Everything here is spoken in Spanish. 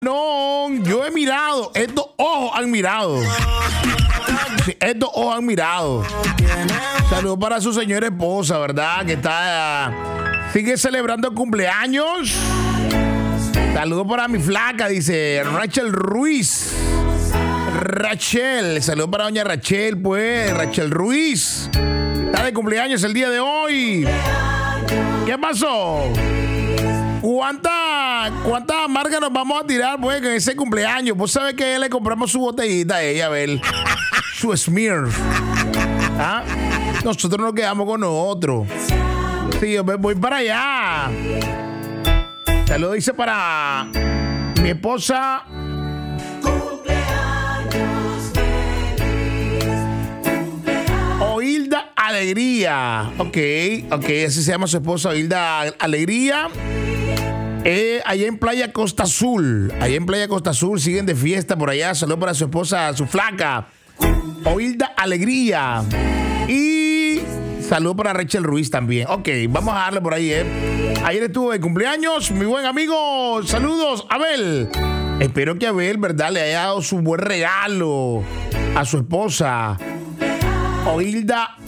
No, yo he mirado, estos ojos han mirado. Sí, estos ojos han mirado. Saludos para su señora esposa, ¿verdad? Que sigue celebrando el cumpleaños. Saludos para mi flaca, dice Rachel Ruiz. Rachel, saludos para doña Rachel, pues, Rachel Ruiz. Está de cumpleaños el día de hoy. ¿Qué pasó? ¿Cuántas amargas nos vamos a tirar, pues, en ese cumpleaños? Vos sabés que le compramos su botellita a ella, a ver. Su Smear. ¿Ah? Nosotros nos quedamos con nosotros. Sí, yo voy para allá. Saludos, dice para mi esposa. Hilda Alegría. Ok, así se llama su esposa, Hilda Alegría. Allá en Playa Costa Azul. Siguen de fiesta por allá. Saludos para su esposa, su flaca, Hilda Alegría. Y saludos para Rachel Ruiz también. Ok, vamos a darle por ahí, Ayer estuvo de cumpleaños mi buen amigo. Saludos, Abel. Espero que Abel, ¿verdad?, le haya dado su buen regalo a su esposa, Hilda